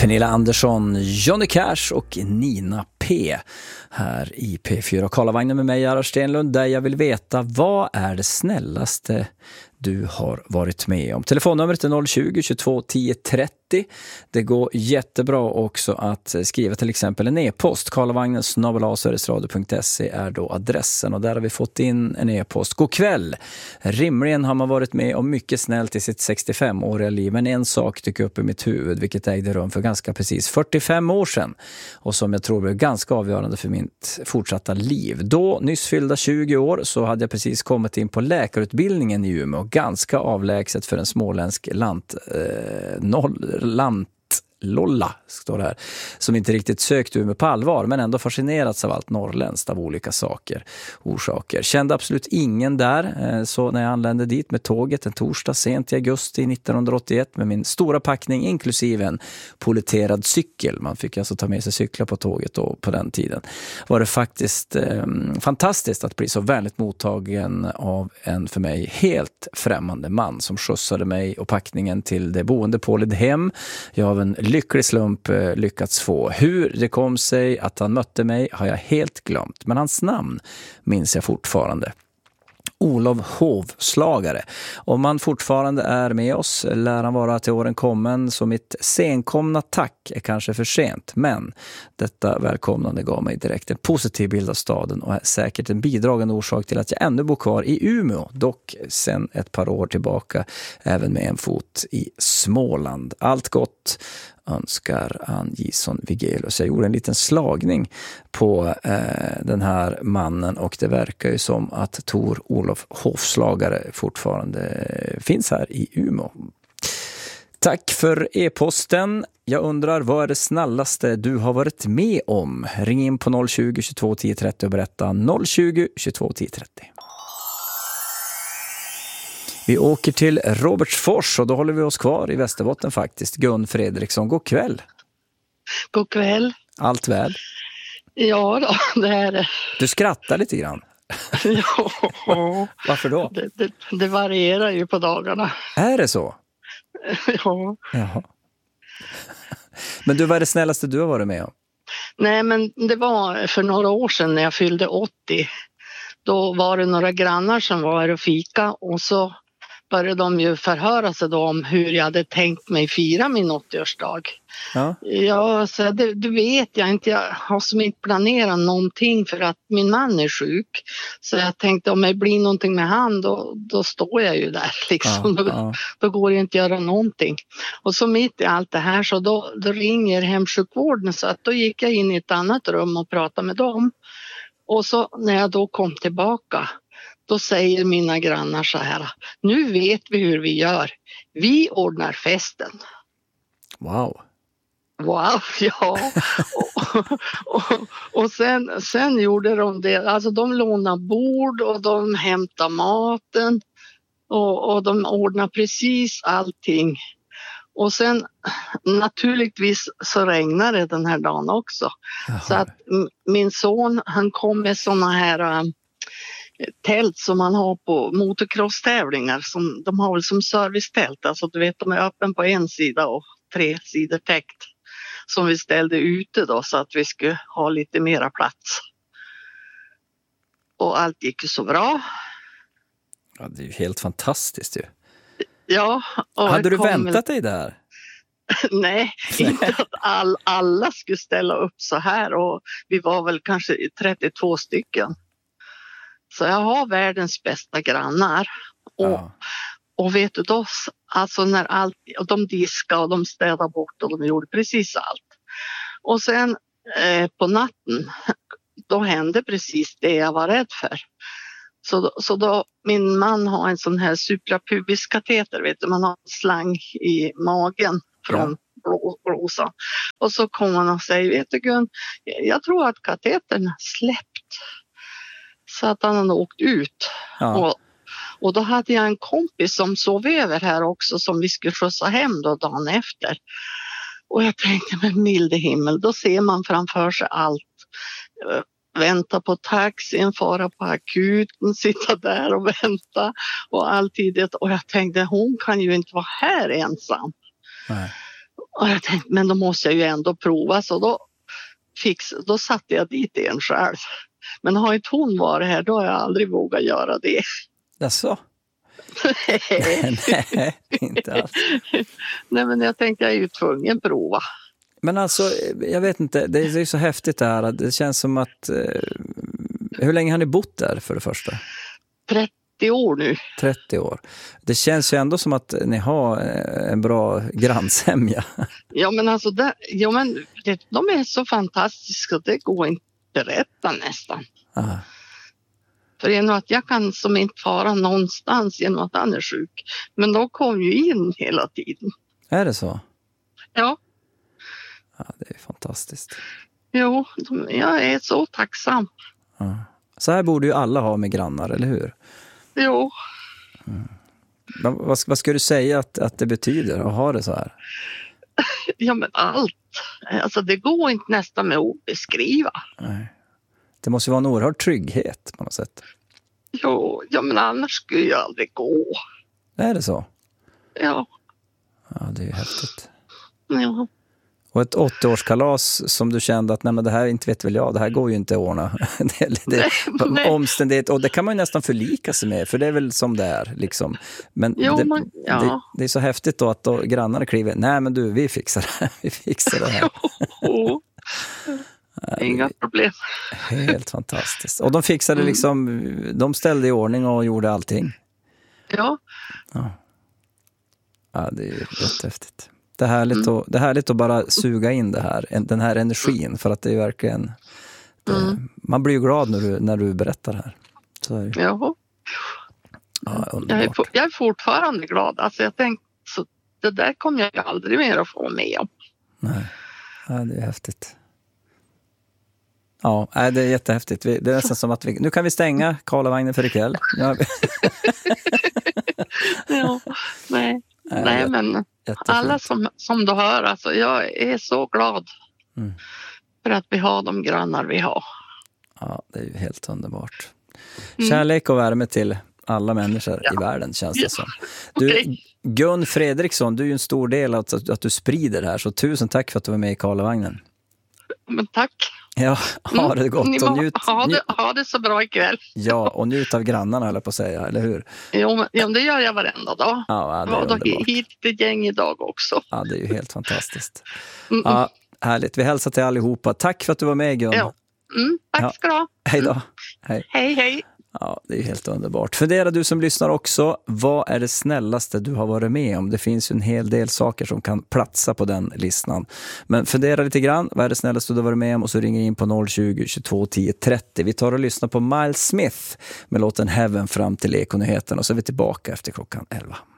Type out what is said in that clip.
Pernilla Andersson, Johnny Cash och Nina P. Här i P4 Karlavagnen med mig, Gerhard Stenlund, där jag vill veta vad är det snällaste du har varit med om. Telefonnumret är 020 22 10 30. Det går jättebra också att skriva till exempel en e-post. karlavagnen@sverigesradio.se är då adressen, och där har vi fått in en e-post. God kväll! Rimligen har man varit med om mycket snällt i sitt 65-åriga liv, men en sak dyker upp i mitt huvud, vilket ägde rum för ganska precis 45 år sedan och som jag tror blev ganska avgörande för mitt fortsatta liv. Då, nyss fyllda 20 år, så hade jag precis kommit in på läkarutbildningen i Umeå, ganska avlägset för en småländsk lantlolla, står det här, som inte riktigt sökt Umeå på allvar, men ändå fascinerats av allt norrländskt av olika orsaker. Kände absolut ingen där, så när jag anlände dit med tåget en torsdag sent i augusti 1981 med min stora packning inklusive en politerad cykel, man fick alltså ta med sig cyklar på tåget då på den tiden, var det faktiskt fantastiskt att bli så vänligt mottagen av en för mig helt främmande man som skjutsade mig och packningen till det boende på Lidhem. Jag av en lycklig slump lyckats få. Hur det kom sig att han mötte mig har jag helt glömt, men hans namn minns jag fortfarande. Olof Hovslagare. Om han fortfarande är med oss lär han vara till åren kommen, så mitt senkomna tack är kanske för sent, men detta välkomnande gav mig direkt en positiv bild av staden och är säkert en bidragande orsak till att jag ännu bor kvar i Umeå, dock sedan ett par år tillbaka även med en fot i Småland. Allt gott önskar Ann Gison Vigelius. Jag gjorde en liten slagning på den här mannen, och det verkar ju som att Tor Olof Hovslagare fortfarande finns här i Umeå. Tack för e-posten. Jag undrar, vad är det snällaste du har varit med om? Ring in på 020 22 10 30 och berätta. 020 22 10 30. Vi åker till Robertsfors, och då håller vi oss kvar i Västerbotten faktiskt. Gun Fredriksson, god kväll. God kväll. Allt väl? Ja då, det är det. Du skrattar lite grann. Ja. Varför då? Det varierar ju på dagarna. Är det så? Ja. Jaha. Men du, vad är det snällaste du har varit med om? Nej, men det var för några år sedan när jag fyllde 80. Då var det några grannar som var här och fika, och så började de ju förhöra sig då om hur jag hade tänkt mig fira min 80-årsdag. Ja, så det vet jag inte. Jag har som inte planerat någonting för att min man är sjuk. Så jag tänkte, om det blir någonting med han, då står jag ju där liksom. Då går det inte att göra någonting. Och så mitt i allt det här så då ringer hemsjukvården, så att då gick jag in i ett annat rum och pratade med dem. Och så när jag då kom tillbaka, då säger mina grannar så här: nu vet vi hur vi gör. Vi ordnar festen. Wow, ja. och sen gjorde de det. Alltså de lånade bord och de hämtade maten. Och de ordnade precis allting. Och sen naturligtvis så regnade det den här dagen också. Jaha. Så att min son, han kom med såna här tält som man har på motocross-tävlingar. Som, de har väl som servicetält. Alltså du vet, de är öppen på en sida och 3 sidor täckt. Som vi ställde ute då, så att vi skulle ha lite mera plats. Och allt gick ju så bra. Ja, det är ju helt fantastiskt ju. Ja. Hade du väntat dig där? Nej, inte att alla skulle ställa upp så här, och vi var väl kanske 32 stycken. Så jag har världens bästa grannar. Och vet du då, alltså när de diskade och de städade bort och de gjorde precis allt. Och sen på natten, då hände precis det jag var rädd för. Så då, min man har en sån här suprapubiskateter, vet du, man har en slang i magen från blåsan. Och så kommer han och säger, vet du Gun, jag tror att katetern släppt. Så att han hade åkt ut. Ja. Och då hade jag en kompis som sov över här också, som vi skulle skjutsa hem då dagen efter. Och jag tänkte, med milde himmel, då ser man framför sig allt. Vänta på taxin, fara på akuten, sitta där och vänta och alltid det. Och jag tänkte, hon kan ju inte vara här ensam. Nej. Och jag tänkte, men då måste jag ju ändå prova. Så då satte jag dit en själv. Men har inte hon varit här, då har jag aldrig vågat göra det. Jaså? Nej, inte alls. Nej, men jag tänkte jag är ju tvungen att prova. Men alltså, jag vet inte, det är ju så häftigt det här. Det känns som att... hur länge har ni bott där för det första? 30 år nu. 30 år. Det känns ju ändå som att ni har en bra grannsämja. Ja, men alltså, de är så fantastiska. Det går inte att berätta nästan. Aha. För genom att jag kan som inte fara någonstans genom att han är sjuk. Men de kom ju in hela tiden. Är det så? Ja. Ja, det är fantastiskt. Jo, jag är så tacksam. Ja. Så här borde ju alla ha med grannar, eller hur? Jo. Mm. Vad ska du säga att det betyder att ha det så här? Ja, men allt. Alltså det går inte nästan med att beskriva. Nej. Det måste ju vara en oerhörd trygghet på något sätt. Jo, ja, men annars skulle jag aldrig gå. Är det så? Ja. Ja, det är ju häftigt. Ja. Och ett 80-årskalas som du kände att nej, men det här inte vet väl jag, det här går ju inte att ordna. Nej. Omständighet, och det kan man ju nästan förlika sig med, för det är väl som det är liksom. Men jo, det är så häftigt då att då grannarna kliver, nej men du, vi fixar det här. Jo. Inga problem. Helt fantastiskt. Och de fixade liksom, de ställde i ordning och gjorde allting. Ja. Ja, det är ju jättehäftigt. Det är härligt att bara suga in den här energin, för att det är verkligen man blir ju glad när du berättar det här. Så är det. Ja, jag är fortfarande glad. Alltså jag tänkte, så det där kommer jag ju aldrig mer att få med om. Nej, ja, det är häftigt. Ja, det är jättehäftigt. Det är nästan som att nu kan vi stänga Karlavagnen för ikväll. Ja. Ja, nej, men alla som du hör, alltså, jag är så glad för att vi har de grannar vi har. Ja, det är ju helt underbart. Kärlek och värme till alla människor i världen, känns det som. Du, Gun Fredriksson, du är ju en stor del av att du sprider det här, så tusen tack för att du var med i Karlavagnen. Men tack. Ja, ha det gott och njut. Ha det så bra ikväll. Ja, och njut av grannarna, eller på att säga, eller hur? Jo, det gör jag varenda dag. Ja, det är underbart. Hit ett gäng idag också. Ja, det är ju helt fantastiskt. Ja, härligt. Vi hälsar till allihopa. Tack för att du var med, Gun. Ja. Tack ska du ha. Hej då. Hej. Hej. Ja, det är helt underbart. Fundera du som lyssnar också, vad är det snällaste du har varit med om? Det finns ju en hel del saker som kan platsa på den listan. Men fundera lite grann, vad är det snällaste du har varit med om? Och så ringer in på 020 22 10 30. Vi tar och lyssnar på Miles Smith med låten Heaven fram till Ekonyheten, och så är vi tillbaka efter klockan 11.